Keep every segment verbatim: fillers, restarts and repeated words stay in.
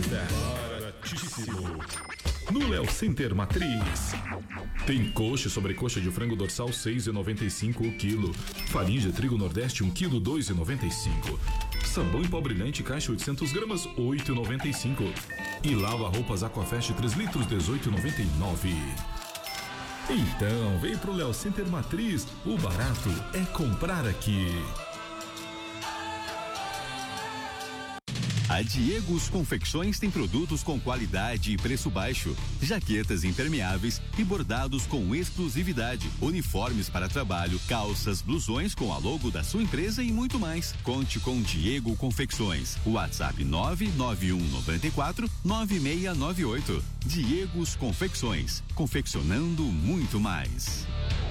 Baratíssimo. No Léo Center Matriz. Tem coxa e sobrecoxa de frango dorsal seis reais e noventa e cinco centavos o quilo. Farinha de trigo Nordeste um quilo dois reais e noventa e cinco centavos. Sabão em pó brilhante caixa oitocentas gramas oito reais e noventa e cinco centavos. E lava roupas Aquafest três litros dezoito reais e noventa e nove centavos. Então, vem pro Léo Center Matriz. O barato é comprar aqui. A Diegos Confecções tem produtos com qualidade e preço baixo, jaquetas impermeáveis e bordados com exclusividade, uniformes para trabalho, calças, blusões com a logo da sua empresa e muito mais. Conte com Diego Confecções. WhatsApp nove nove um nove quatro nove seis nove oito. Diegos Confecções, confeccionando muito mais.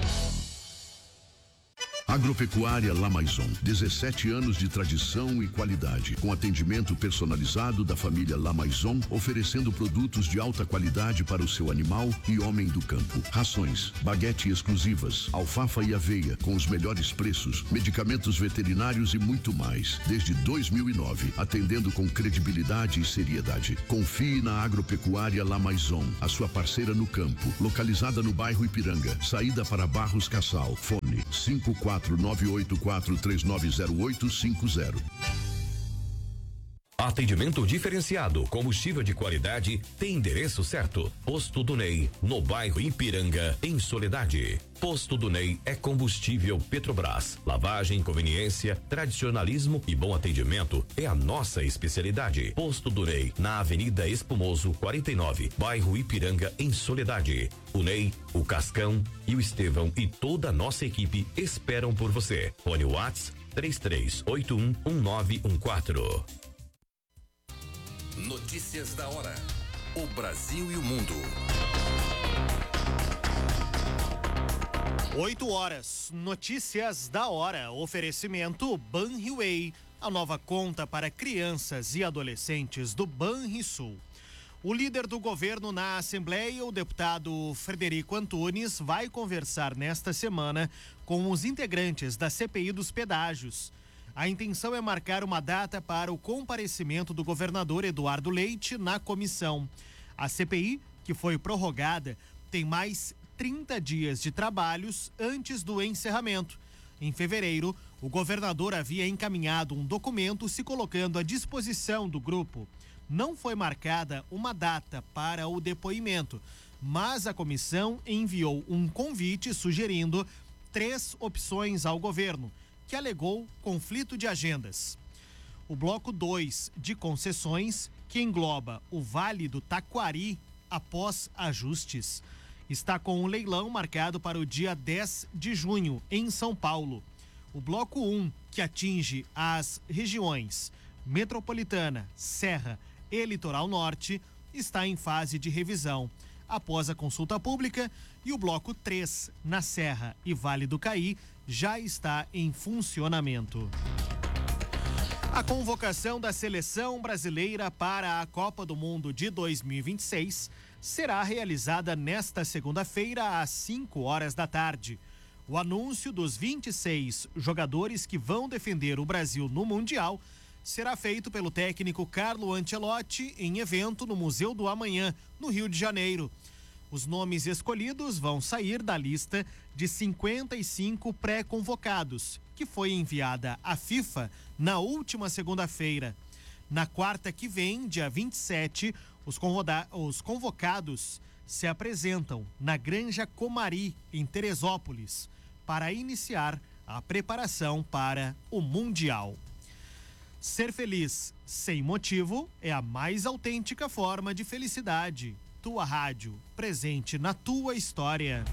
Agropecuária La Maison, dezessete anos de tradição e qualidade, com atendimento personalizado da família La Maison, oferecendo produtos de alta qualidade para o seu animal e homem do campo. Rações, baguete exclusivas, alfafa e aveia com os melhores preços, medicamentos veterinários e muito mais. Desde dois mil e nove, atendendo com credibilidade e seriedade. Confie na Agropecuária La Maison, a sua parceira no campo, localizada no bairro Ipiranga, saída para Barros Cassal. Fone cinco quatro nove oito quatro três nove zero oito cinco zero. Atendimento diferenciado, combustível de qualidade, tem endereço certo. Posto do Ney, no bairro Ipiranga, em Soledade. Posto do Ney é combustível Petrobras. Lavagem, conveniência, tradicionalismo e bom atendimento é a nossa especialidade. Posto do Ney, na Avenida Espumoso quarenta e nove, bairro Ipiranga, em Soledade. O Ney, o Cascão e o Estevão e toda a nossa equipe esperam por você. Fone WhatsApp três três oito um um nove um quatro. Notícias da hora. O Brasil e o mundo. oito horas. Notícias da hora. Oferecimento Banriway, a nova conta para crianças e adolescentes do Banrisul. O líder do governo na Assembleia, o deputado Frederico Antunes, vai conversar nesta semana com os integrantes da C P I dos pedágios. A intenção é marcar uma data para o comparecimento do governador Eduardo Leite na comissão. A C P I, que foi prorrogada, tem mais trinta dias de trabalhos antes do encerramento. Em fevereiro, o governador havia encaminhado um documento se colocando à disposição do grupo. Não foi marcada uma data para o depoimento, mas a comissão enviou um convite sugerindo três opções ao governo, que alegou conflito de agendas. O bloco dois de concessões, que engloba o Vale do Taquari após ajustes, está com um leilão marcado para o dia dez de junho, em São Paulo. O bloco um, que atinge as regiões Metropolitana, Serra e Litoral Norte, está em fase de revisão após a consulta pública, e o bloco três, na Serra e Vale do Caí, já está em funcionamento. A convocação da seleção brasileira para a Copa do Mundo de dois mil e vinte e seis será realizada nesta segunda-feira às cinco horas da tarde. O anúncio dos vinte e seis jogadores que vão defender o Brasil no Mundial será feito pelo técnico Carlo Ancelotti em evento no Museu do Amanhã, no Rio de Janeiro. Os nomes escolhidos vão sair da lista de cinquenta e cinco pré-convocados, que foi enviada à FIFA na última segunda-feira. Na quarta que vem, dia vinte e sete, os, convoda- os convocados se apresentam na Granja Comari, em Teresópolis, para iniciar a preparação para o Mundial. Ser feliz sem motivo é a mais autêntica forma de felicidade. Tua rádio, presente na tua história.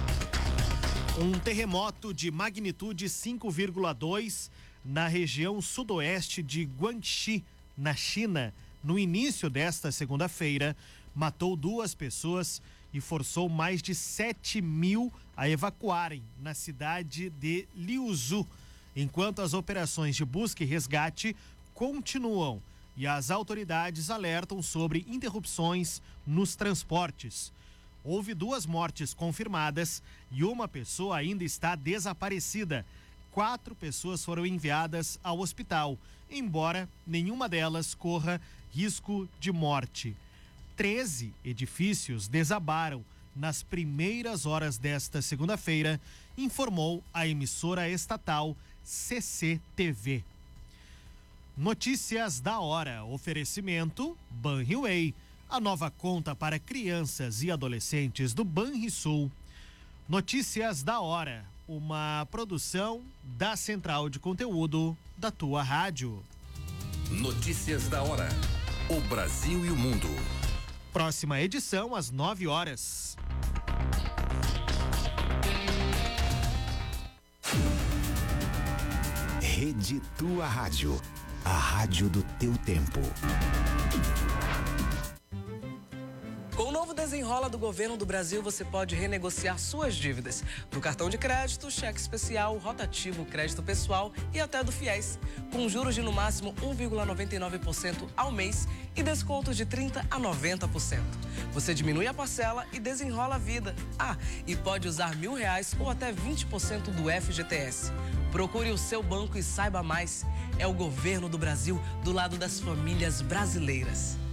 Um terremoto de magnitude cinco vírgula dois na região sudoeste de Guangxi, na China, no início desta segunda-feira, matou duas pessoas e forçou mais de sete mil a evacuarem na cidade de Liuzhou, enquanto as operações de busca e resgate continuam e as autoridades alertam sobre interrupções nos transportes. Houve duas mortes confirmadas e uma pessoa ainda está desaparecida. quatro pessoas foram enviadas ao hospital, embora nenhuma delas corra risco de morte. Treze edifícios desabaram nas primeiras horas desta segunda-feira, informou a emissora estatal C C T V. Notícias da hora. Oferecimento Banriway, a nova conta para crianças e adolescentes do Banrisul. Notícias da hora, uma produção da Central de Conteúdo da tua rádio. Notícias da hora. O Brasil e o mundo. Próxima edição às nove horas. Rede Tua Rádio, a rádio do teu tempo. Com o novo Desenrola do Governo do Brasil, você pode renegociar suas dívidas do cartão de crédito, cheque especial, rotativo, crédito pessoal e até do FIES, com juros de no máximo um vírgula noventa e nove por cento ao mês e descontos de trinta por cento a noventa por cento. Você diminui a parcela e desenrola a vida. Ah, e pode usar mil reais ou até vinte por cento do F G T S. Procure o seu banco e saiba mais. É o governo do Brasil do lado das famílias brasileiras.